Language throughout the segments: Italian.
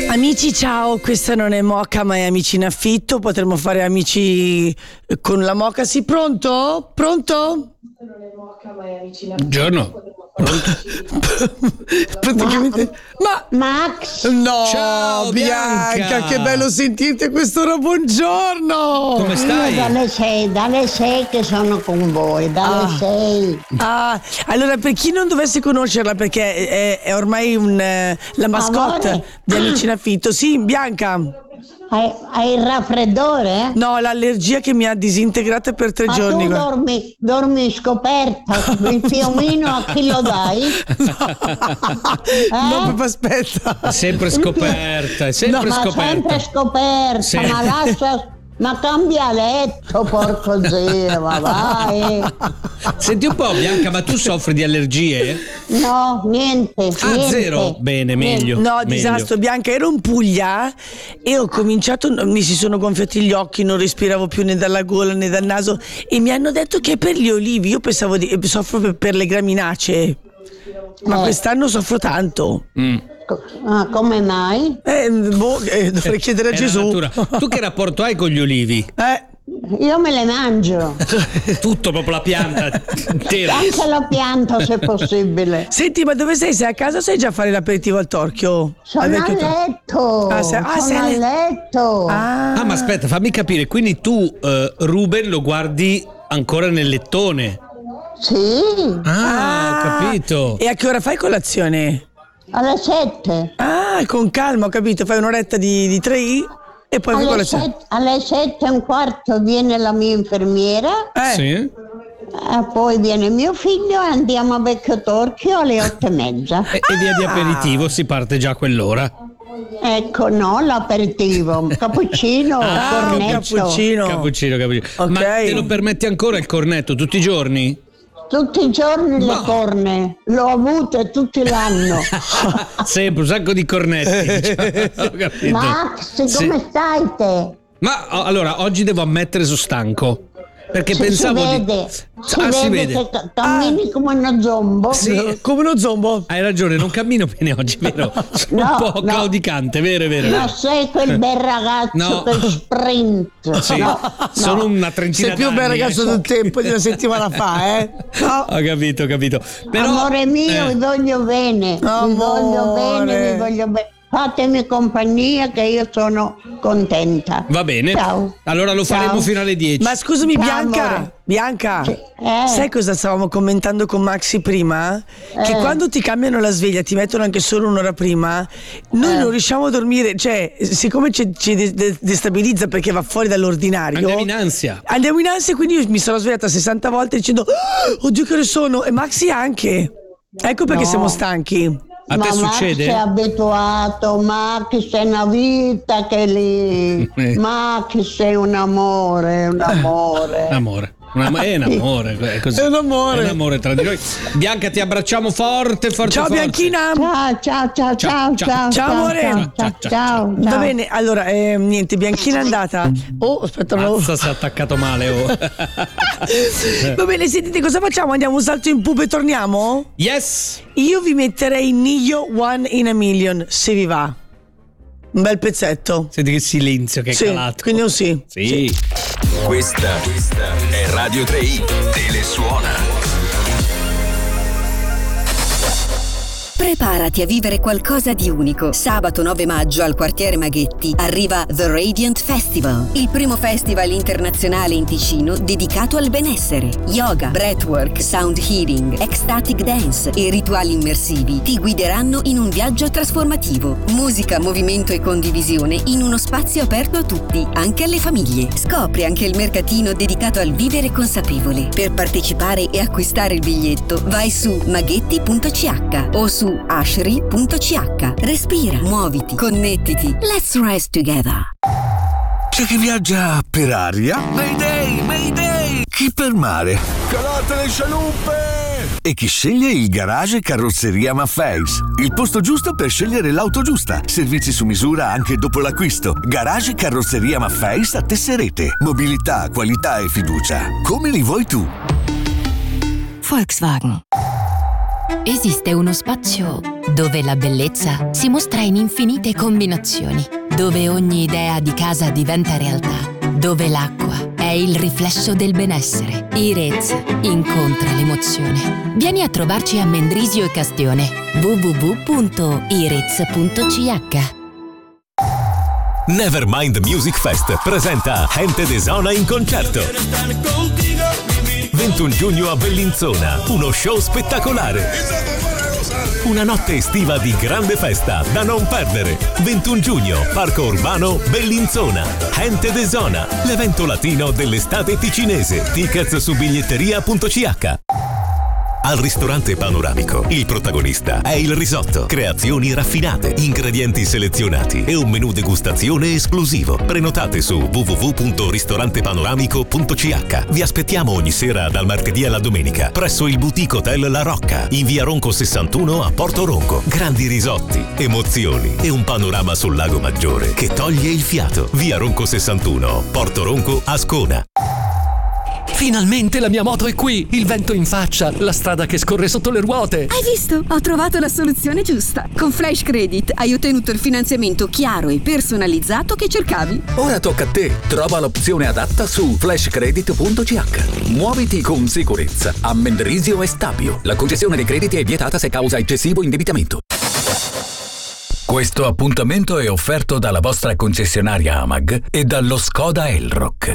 Amici, ciao, questa non è Mocha ma è Amici in affitto. Potremmo fare amici con la Mocha. Sì, pronto? Pronto? Non è Mocha ma è Amici in affitto. Buongiorno. Praticamente. Ma Max, no, Ciao, Bianca. che bello sentirti a quest'ora. Buongiorno. Come stai? io dalle 6 che sono con voi, dalle 6. Allora, per chi non dovesse conoscerla, perché è ormai la mascotte Amore. di Amici in affitto. Sì, Bianca. Hai il raffreddore? No, l'allergia che mi ha disintegrata per 3 Ma giorni. tu dormi scoperta, il piumino a chi lo dai? No, proprio aspetta. Sempre scoperta, è sempre Ma scoperta. sempre scoperta, Sì. ma lascia... Ma cambia letto, porco zio, ma vai. Senti un po', Bianca, ma tu soffri di allergie? No, niente. Zero. Bene, meglio. No, meglio. disastro, Bianca, ero in Puglia e ho cominciato, mi si sono gonfiati gli occhi, non respiravo più né dalla gola né dal naso e mi hanno detto che è per gli olivi. Io pensavo soffro per le graminacee, ma quest'anno soffro tanto. Come mai? Dovrei chiedere a È la Gesù. natura. Tu che rapporto hai con gli olivi? Io me le mangio. Tutto, proprio la pianta intera. Anche la pianta se possibile. Senti, ma dove sei? Sei a casa o sei già a fare l'aperitivo al torchio? Sono Al a vecchio letto. sei Sono a a letto. Ah, ma aspetta, fammi capire, quindi tu Ruben lo guardi ancora nel lettone? Sì, Ho capito. E a che ora fai colazione? alle 7. Con calma, ho capito. Fai un'oretta di 3i e poi fai colazione. Alle 7:15 viene la mia infermiera, Sì. poi viene mio figlio e andiamo a Vecchio Torchio alle 8:30. E via di aperitivo si parte già a quell'ora. Ecco, no, l'aperitivo, cappuccino, cornetto. Cappuccino. Cappuccino. Ok. Ma te lo permetti ancora il cornetto tutti i giorni? Tutti i giorni le corne, l'ho avute tutti l'anno. Sempre un sacco di cornetti, diciamo. Ho capito. Max, Sì. come stai te? Ma allora, oggi devo ammettere sono stanco. Perché pensavo si di. vede, Si vede. che cammini come uno zombo. Sì. Come uno zombo. Hai ragione, non cammino bene oggi, vero? Sono No, un po' no. claudicante, vero? Non sei quel bel ragazzo No. che sprint. Sì, No, sono una trentina Sei più un d'anni. bel ragazzo del tempo di una settimana fa, eh? No. Ho capito. Però, Amore mio, vi voglio bene. Vi voglio bene. Fatemi compagnia che io sono contenta. Va bene. Ciao. Allora lo faremo Ciao. fino alle 10. Ma scusami, Ciao, Bianca. amore. Bianca, Sì. sai cosa stavamo commentando con Maxi prima? Che quando ti cambiano la sveglia, ti mettono anche solo un'ora prima, noi non riusciamo a dormire, cioè, siccome ci destabilizza perché va fuori dall'ordinario. Andiamo in ansia. Quindi io mi sono svegliata 60 volte dicendo oddio che ore sono, e Maxi anche. Ecco perché No. siamo stanchi. A te succede? Max è abituato, Max è una vita che lì. Max sei un amore. Amore. È un amore, è così. È un amore. È un amore tra di noi. Bianca, ti abbracciamo forte. Ciao Bianchina. Ciao amore. Ciao. Va bene, allora niente, Bianchina è andata. Aspetta, Mazza, si è attaccato male. Va bene, sentite, cosa facciamo? Andiamo un salto in pub e torniamo? Yes. Io vi metterei Nio One in a Million, se vi va. Un bel pezzetto. Senti che silenzio che è Sì, calato. quindi un sì. Sì. Questa è Radio 3i, Telesuona. Preparati a vivere qualcosa di unico. Sabato 9 maggio al quartiere Maghetti arriva The Radiant Festival, il primo festival internazionale in Ticino dedicato al benessere. Yoga, breathwork, sound healing, ecstatic dance e rituali immersivi ti guideranno in un viaggio trasformativo. Musica, movimento e condivisione in uno spazio aperto a tutti, anche alle famiglie. Scopri anche il mercatino dedicato al vivere consapevole. Per partecipare e acquistare il biglietto vai su maghetti.ch o su ashri.ch. Respira, muoviti, connettiti. Let's rise together. C'è chi viaggia per aria? Mayday! Chi per mare? Calate le scialuppe! E chi sceglie il garage Carrozzeria Maffeis. Il posto giusto per scegliere l'auto giusta. Servizi su misura anche dopo l'acquisto. Garage Carrozzeria Maffeis a Tesserete. Mobilità, qualità e fiducia. Come li vuoi tu? Volkswagen. Esiste uno spazio dove la bellezza si mostra in infinite combinazioni, dove ogni idea di casa diventa realtà, dove l'acqua è il riflesso del benessere. Irez incontra l'emozione. Vieni a trovarci a Mendrisio e Castione. www.irez.ch. Nevermind Music Fest presenta Gente de Zona in concerto. 21 giugno a Bellinzona, uno show spettacolare. Una notte estiva di grande festa da non perdere. 21 giugno, Parco Urbano Bellinzona. Gente de Zona, l'evento latino dell'estate ticinese. Tickets su biglietteria.ch. Al ristorante Panoramico, il protagonista è il risotto. Creazioni raffinate, ingredienti selezionati e un menù degustazione esclusivo. Prenotate su www.ristorantepanoramico.ch. Vi aspettiamo ogni sera dal martedì alla domenica presso il Boutique Hotel La Rocca, in via Ronco 61 a Porto Ronco. Grandi risotti, emozioni e un panorama sul lago Maggiore che toglie il fiato. Via Ronco 61, Porto Ronco, Ascona. Finalmente la mia moto è qui! Il vento in faccia, la strada che scorre sotto le ruote! Hai visto? Ho trovato la soluzione giusta. Con Flash Credit hai ottenuto il finanziamento chiaro e personalizzato che cercavi. Ora tocca a te. Trova l'opzione adatta su flashcredit.ch. Muoviti con sicurezza a Mendrisio e Stabio. La concessione dei crediti è vietata se causa eccessivo indebitamento. Questo appuntamento è offerto dalla vostra concessionaria AMAG e dallo Skoda Elrock.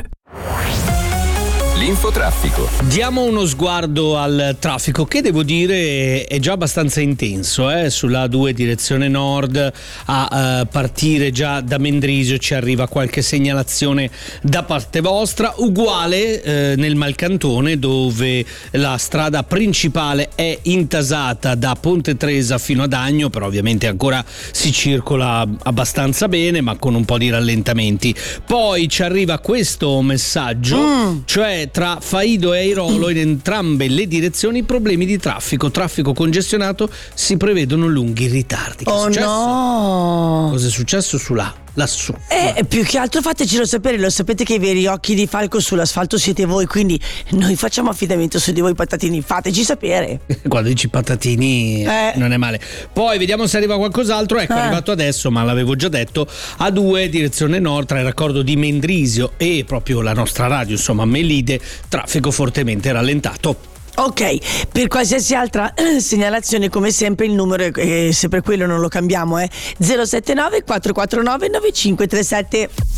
L'infotraffico. Diamo uno sguardo al traffico che devo dire è già abbastanza intenso, sulla A2 direzione nord a partire già da Mendrisio ci arriva qualche segnalazione da parte vostra, uguale nel Malcantone dove la strada principale è intasata da Ponte Tresa fino ad Agno, però ovviamente ancora si circola abbastanza bene ma con un po' di rallentamenti. Poi ci arriva questo messaggio, cioè tra Faido e Airolo in entrambe le direzioni problemi di traffico congestionato, si prevedono lunghi ritardi. No! Cosa è successo lassù? Più che altro fatecelo sapere, lo sapete che i veri occhi di falco sull'asfalto siete voi, quindi noi facciamo affidamento su di voi patatini, fateci sapere. Quando dici patatini non è male. Poi vediamo se arriva qualcos'altro. Ecco, è arrivato adesso, ma l'avevo già detto, A2 direzione nord tra il raccordo di Mendrisio e proprio la nostra radio, insomma Melide, traffico fortemente rallentato. Ok, per qualsiasi altra segnalazione come sempre il numero è sempre quello, non lo cambiamo, 079 449 9537.